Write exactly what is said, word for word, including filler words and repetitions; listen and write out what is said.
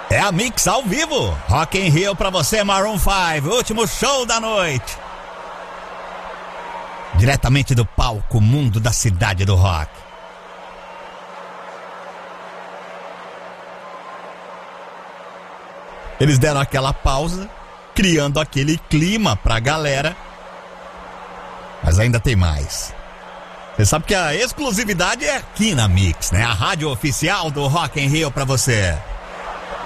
É a Mix ao vivo. Rock in Rio pra você, Maroon cinco. Último show da noite. Diretamente do palco Mundo da Cidade do Rock. Eles deram aquela pausa, criando aquele clima pra galera. Mas ainda tem mais. Você sabe que a exclusividade é aqui na Mix, né? A rádio oficial do Rock in Rio pra você.